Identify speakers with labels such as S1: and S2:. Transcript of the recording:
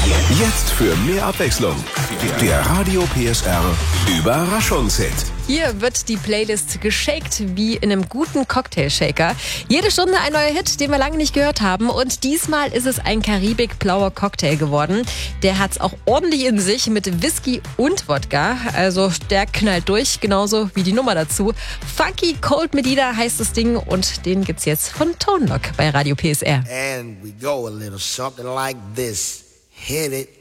S1: Jetzt für mehr Abwechslung. Der Radio PSR Überraschungshit.
S2: Hier wird die Playlist geshakt wie in einem guten Cocktailshaker. Jede Stunde ein neuer Hit, den wir lange nicht gehört haben. Und diesmal ist es ein Karibik-blauer Cocktail geworden. Der hat's auch ordentlich in sich mit Whisky und Wodka. Also der knallt durch, genauso wie die Nummer dazu. Funky Cold Medina heißt das Ding und den gibt's jetzt von Tone Loc bei Radio PSR.
S3: And we go a little something like this. Hit it.